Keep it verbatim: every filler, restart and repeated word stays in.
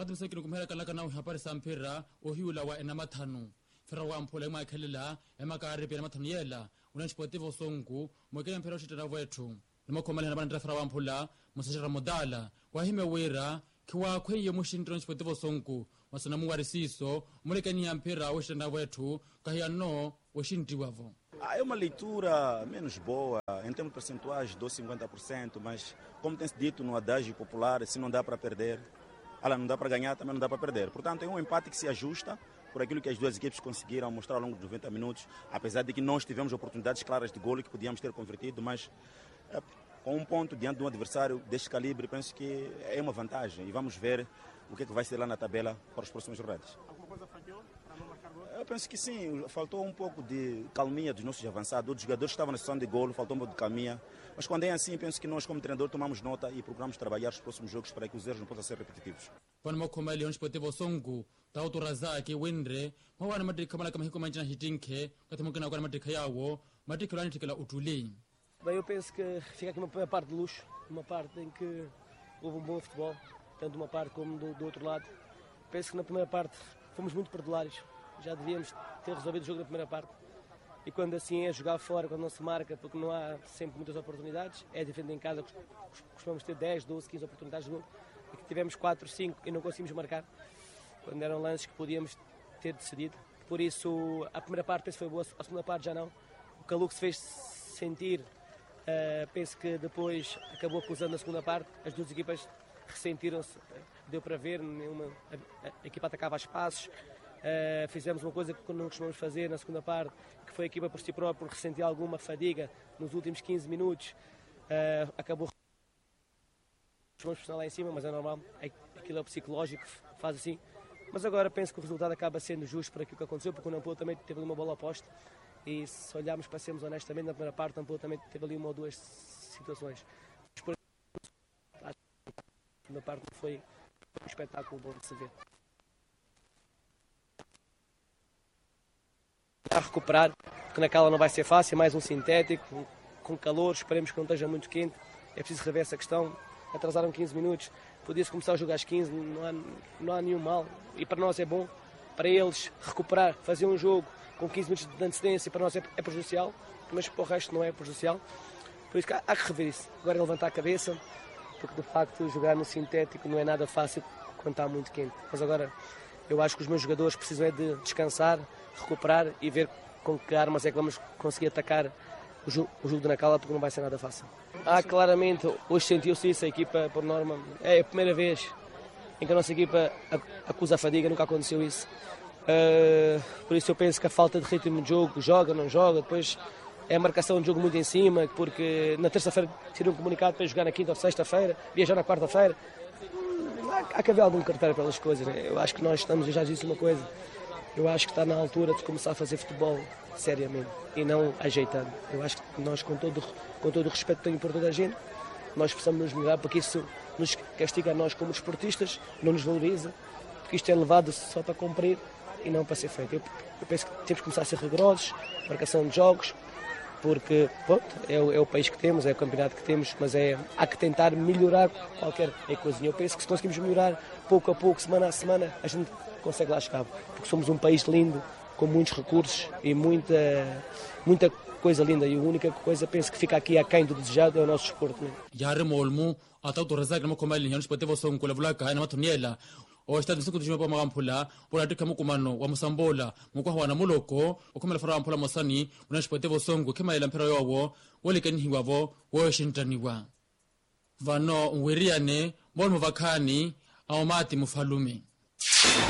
Ratu sekiro kumhela kalaka na hapari sampira ohiula wa enamathanu. Fera wa mphola ema khelela ema ka ripe enamathanu yela. Una Sportivo Songo mwekele mpira ushitana wetu. Nimokomale na bana fera wa mphola musashira modala. Wa hime wera kiwa kwenye mushindro Sportivo Songo wasana muwarisiso mulekeni ya mpira ushitana wetu kahia no ushindi wavo. É uma leitura menos boa, em termos percentuais dou cinquenta por cento, mas como tem-se dito no adágio popular, se não dá para perder, ela não dá para ganhar, também não dá para perder. Portanto, é um empate que se ajusta por aquilo que as duas equipes conseguiram mostrar ao longo dos noventa minutos, apesar de que nós tivemos oportunidades claras de golo que podíamos ter convertido, mas é, com um ponto diante de um adversário deste calibre, penso que é uma vantagem e vamos ver o que é que vai ser lá na tabela para os próximos rodadas. Alguma coisa falhou para não marcar gol? Eu penso que sim, faltou um pouco de calminha dos nossos avançados, os jogadores estavam na situação de golo, faltou um pouco de calminha, mas quando é assim, penso que nós como treinador tomamos nota e procuramos trabalhar os próximos jogos para que os erros não possam ser repetitivos. Quando mokomali on Sportivo Songo ta utorazake wendre mwana madrika mala kama hiko manjina hitinke katemokana kwa madrika yawo madrika lani tikela utuli. Bem, eu penso que fica aqui uma primeira parte de luxo, uma parte em que houve um bom futebol, tanto de uma parte como do, do outro lado. Penso que na primeira parte fomos muito perdulários, já devíamos ter resolvido o jogo na primeira parte. E quando assim é jogar fora, quando não se marca, porque não há sempre muitas oportunidades, é diferente em casa, costumamos ter dez, doze, quinze oportunidades de gol. Aqui tivemos quatro, cinco e não conseguimos marcar, quando eram lances que podíamos ter decidido. Por isso, a primeira parte penso que foi boa, a segunda parte já não. O calor que se fez sentir, uh, penso que depois acabou acusando a segunda parte. As duas equipas ressentiram-se, deu para ver, nenhuma, a, a, a equipa atacava a espaços. Uh, fizemos uma coisa que não costumamos fazer na segunda parte, que foi a equipa por si própria ressentir alguma fadiga nos últimos quinze minutos. Uh, acabou vamos pressionar lá em cima, mas é normal, aquilo é o psicológico que faz assim. Mas agora penso que o resultado acaba sendo justo por aquilo que aconteceu, porque o Nampula também teve ali uma bola oposta e se olharmos para sermos honestamente, na primeira parte o Nampula também teve ali uma ou duas situações. Depois, a segunda parte foi um espetáculo bom de se ver. A recuperar, porque naquela não vai ser fácil, mais um sintético, com calor, esperemos que não esteja muito quente, é preciso rever essa questão. Atrasaram quinze minutos, podia-se começar a jogar às quinze, não há, não há nenhum mal. E para nós é bom, para eles recuperar, fazer um jogo com quinze minutos de antecedência, para nós é, é prejudicial, mas para o resto não é prejudicial. Por isso que há, há que rever isso. Agora é levantar a cabeça, porque de facto jogar no sintético não é nada fácil quando está muito quente. Mas agora eu acho que os meus jogadores precisam é de descansar, recuperar e ver com que armas é que vamos conseguir atacar o jogo, o jogo de Nacala, porque não vai ser nada fácil. Ah, claramente, hoje sentiu-se isso, a equipa, por norma, é a primeira vez em que a nossa equipa acusa a fadiga, nunca aconteceu isso. Uh, por isso eu penso que a falta de ritmo de jogo, joga, não joga, depois é a marcação de jogo muito em cima, porque na terça-feira tirou um comunicado para jogar na quinta ou sexta-feira, viajar na quarta-feira. Há, há que haver algum critério pelas coisas, né? Eu acho que nós estamos, eu já disse uma coisa, eu acho que está na altura de começar a fazer futebol seriamente e não ajeitando. Eu acho que nós, com todo, com todo o respeito que tenho por toda a gente, nós precisamos nos melhorar, porque isso nos castiga a nós como desportistas, não nos valoriza, porque isto é levado só para cumprir e não para ser feito. Eu, eu penso que temos que começar a ser rigorosos, marcação de jogos, porque pronto, é, o, é o país que temos, é o campeonato que temos, mas é, há que tentar melhorar qualquer coisinha. Eu penso que se conseguimos melhorar pouco a pouco, semana a semana, a gente consegue lá chegar, porque somos um país lindo, com muitos recursos e muita, muita coisa linda, e a única coisa penso que fica aqui aquém do desejado é o nosso desporto. Yare molmu ata utorazake mokomali on Sportivo Songo la vulaka na matuniela o estado siku dijuma pa magampula pula tika mukumano wa musambola mukwa wana muloko ukomela fara mpula mosani on Sportivo Songo kema ila mpira yowo wolikeni hiwavo woshintaniwa vano ngweriane molmu vakani au mati mufalume.